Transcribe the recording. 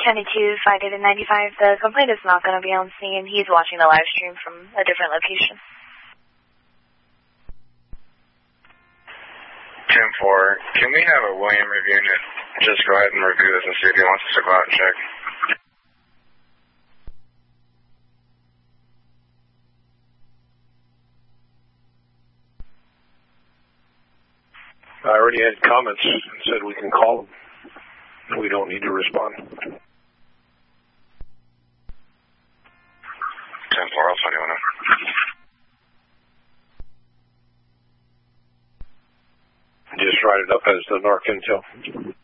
County 2, 595. The complaint is not going to be on scene. He's watching the live stream from a different location. 10-4, can we have a William reviewing it? Just go ahead and review this and see if he wants us to go out and check. I already had comments and said we can call them. We don't need to respond. 10-4, I'll send you one. Just write it up as the NARC intel.